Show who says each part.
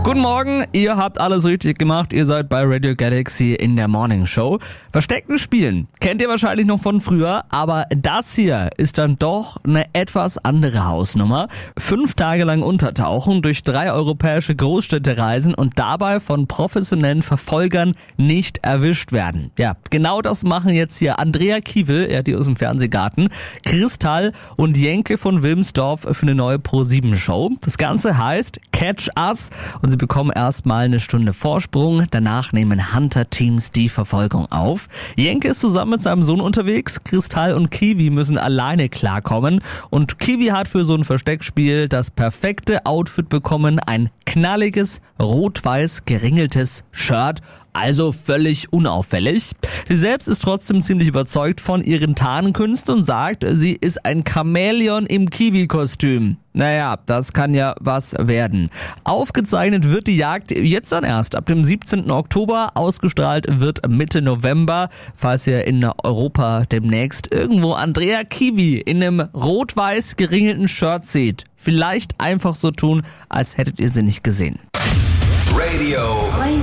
Speaker 1: Guten Morgen, ihr habt alles richtig gemacht. Ihr seid bei Radio Galaxy in der Morning Show. Verstecken spielen kennt ihr wahrscheinlich noch von früher, aber das hier ist dann doch eine etwas andere Hausnummer. 5 Tage lang untertauchen, durch 3 europäische Großstädte reisen und dabei von professionellen Verfolgern nicht erwischt werden. Ja, genau das machen jetzt hier Andrea Kiewel, die aus dem Fernsehgarten, Kristall und Jenke von Wilmsdorf für eine neue Pro7-Show. Das Ganze heißt Catch Us und sie bekommen erstmal eine Stunde Vorsprung. Danach nehmen Hunter-Teams die Verfolgung auf. Jenke ist zusammen mit seinem Sohn unterwegs. Kristall und Kiwi müssen alleine klarkommen. Und Kiwi hat für so ein Versteckspiel das perfekte Outfit bekommen. Ein knalliges, rot-weiß geringeltes Shirt. Also völlig unauffällig. Sie selbst ist trotzdem ziemlich überzeugt von ihren Tarnkünsten und sagt, sie ist ein Chamäleon im Kiwi-Kostüm. Naja, das kann ja was werden. Aufgezeichnet wird die Jagd jetzt dann erst ab dem 17. Oktober. Ausgestrahlt wird Mitte November. Falls ihr in Europa demnächst irgendwo Andrea Kiwi in einem rot-weiß geringelten Shirt seht, vielleicht einfach so tun, als hättet ihr sie nicht gesehen.
Speaker 2: Radio